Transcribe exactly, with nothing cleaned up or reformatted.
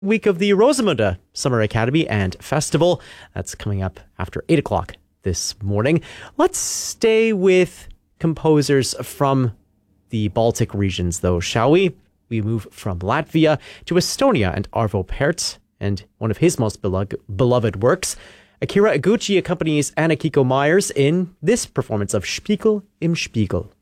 week of the Rosamunde Summer Academy and Festival. That's coming up after eight o'clock this morning. Let's stay with composers from the Baltic regions, though, shall we? We move from Latvia to Estonia and Arvo Pärt, and one of his most beloved, beloved works. Akira Iguchi accompanies Anna Kiko Myers in this performance of Spiegel im Spiegel.